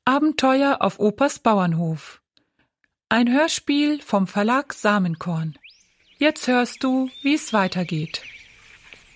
Abenteuer auf Opas Bauernhof. Ein Hörspiel vom Verlag Samenkorn. Jetzt hörst du, wie es weitergeht.